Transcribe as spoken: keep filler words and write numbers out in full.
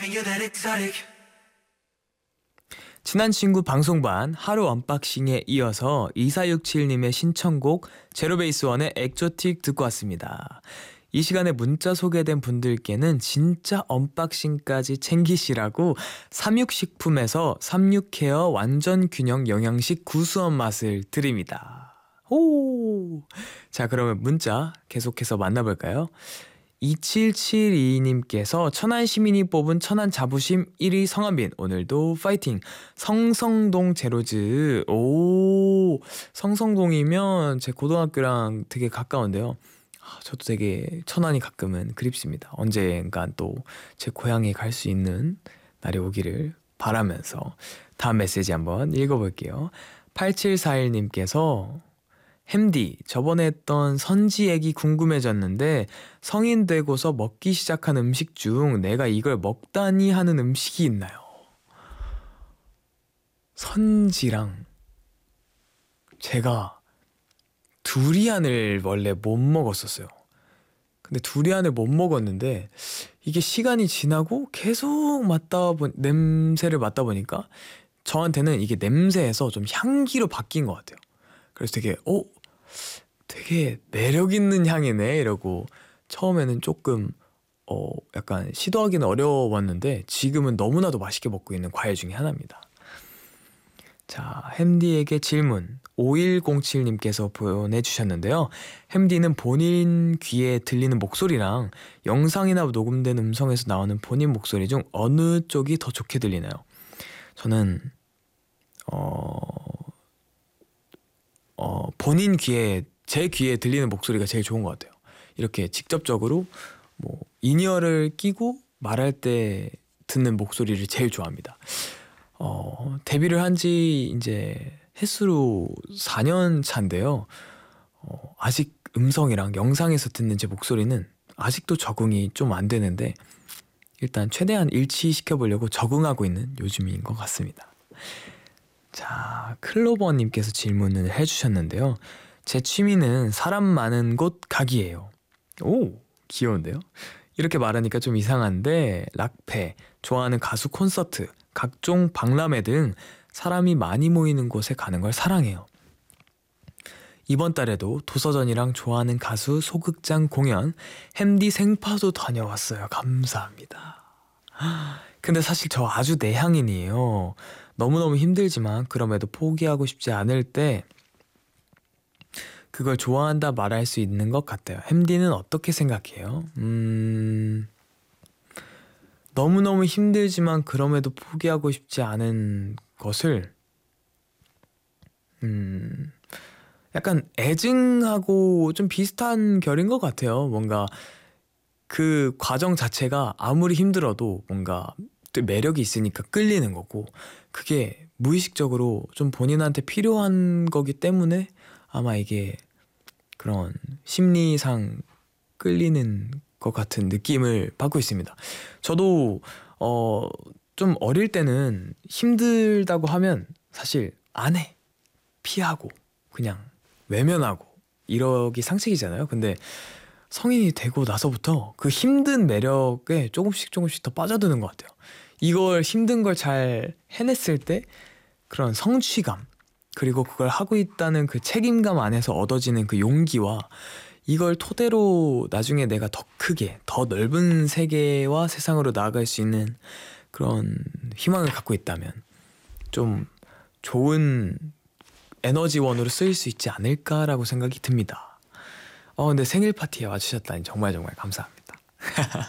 친한 친구 방송반 하루 언박싱에 이어서 이사육칠님의 신청곡 제로베이스원의 엑조틱 듣고 왔습니다. 이 시간에 문자 소개된 분들께는 진짜 언박싱까지 챙기시라고 삼육식품에서 삼육케어 완전 균형 영양식 구수한 맛을 드립니다. 오! 자, 그러면 문자 계속해서 만나볼까요? 이칠칠이님께서 천안 시민이 뽑은 천안 자부심 일 위 성한빈 오늘도 파이팅. 성성동 제로즈. 오, 성성동이면 제 고등학교랑 되게 가까운데요. 아, 저도 되게 천안이 가끔은 그립습니다. 언젠간 또 제 고향에 갈 수 있는 날이 오기를 바라면서 다음 메시지 한번 읽어볼게요. 팔칠사일님께서 햄디, 저번에 했던 선지 얘기 궁금해졌는데 성인 되고서 먹기 시작한 음식 중 내가 이걸 먹다니 하는 음식이 있나요? 선지랑 제가 두리안을 원래 못 먹었었어요. 근데 두리안을 못 먹었는데 이게 시간이 지나고 계속 맡다 보, 냄새를 맡다 보니까 저한테는 이게 냄새에서 좀 향기로 바뀐 것 같아요. 그래서 되게 어? 되게 매력 있는 향이네 이러고 처음에는 조금 어 약간 시도하기는 어려웠는데 지금은 너무나도 맛있게 먹고 있는 과일 중에 하나입니다. 자, 햄디에게 질문 오일공칠님께서 보내주셨는데요. 햄디는 본인 귀에 들리는 목소리랑 영상이나 녹음된 음성에서 나오는 본인 목소리 중 어느 쪽이 더 좋게 들리나요? 저는 어... 어, 본인 귀에, 제 귀에 들리는 목소리가 제일 좋은 것 같아요. 이렇게 직접적으로 뭐 인이어를 끼고 말할 때 듣는 목소리를 제일 좋아합니다. 어, 데뷔를 한 지 이제 횟수로 사 년 차인데요. 어, 아직 음성이랑 영상에서 듣는 제 목소리는 아직도 적응이 좀 안 되는데 일단 최대한 일치시켜보려고 적응하고 있는 요즘인 것 같습니다. 자, 클로버님께서 질문을 해주셨는데요. 제 취미는 사람 많은 곳 가기예요. 오, 귀여운데요? 이렇게 말하니까 좀 이상한데 락페, 좋아하는 가수 콘서트, 각종 박람회 등 사람이 많이 모이는 곳에 가는 걸 사랑해요. 이번 달에도 도서전이랑 좋아하는 가수 소극장 공연, 햄디 생파도 다녀왔어요. 감사합니다. 근데 사실 저 아주 내향인이에요. 너무너무 힘들지만 그럼에도 포기하고 싶지 않을 때 그걸 좋아한다 말할 수 있는 것 같아요. 햄디는 어떻게 생각해요? 음... 너무너무 힘들지만 그럼에도 포기하고 싶지 않은 것을 음... 약간 애증하고 좀 비슷한 결인 것 같아요. 뭔가 그 과정 자체가 아무리 힘들어도 뭔가 또 매력이 있으니까 끌리는 거고 그게 무의식적으로 좀 본인한테 필요한 거기 때문에 아마 이게 그런 심리상 끌리는 것 같은 느낌을 받고 있습니다. 저도 어, 좀 어릴 때는 힘들다고 하면 사실 안 해. 피하고 그냥 외면하고 이러기 상식이잖아요. 근데 성인이 되고 나서부터 그 힘든 매력에 조금씩 조금씩 더 빠져드는 것 같아요. 이걸 힘든 걸 잘 해냈을 때 그런 성취감 그리고 그걸 하고 있다는 그 책임감 안에서 얻어지는 그 용기와 이걸 토대로 나중에 내가 더 크게 더 넓은 세계와 세상으로 나아갈 수 있는 그런 희망을 갖고 있다면 좀 좋은 에너지원으로 쓰일 수 있지 않을까라고 생각이 듭니다. 어 근데 생일 파티에 와주셨다니 정말 정말 감사합니다.